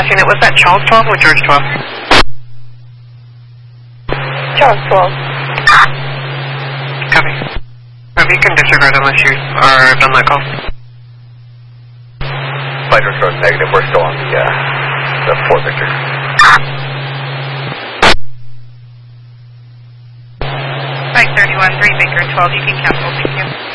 Unit, was that Charles 12 or George 12? Charles 12. Copy. You can disregard unless you are done that call. Flight control negative, we're still on the 4 Victor. Flight 31, 3 Baker 12, you can cancel, thank you.